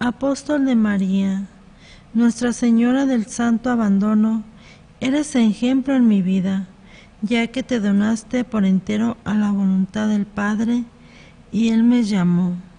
Apóstol de María, Nuestra Señora del Santo Abandono, eres ejemplo en mi vida, ya que te donaste por entero a la voluntad del Padre y Él me llamó.